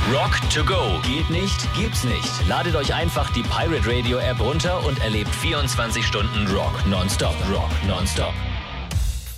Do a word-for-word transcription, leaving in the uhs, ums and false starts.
Rock to go. Geht nicht? Gibt's nicht. Ladet euch einfach die Pirate Radio App runter und erlebt vierundzwanzig Stunden Rock nonstop. Rock nonstop.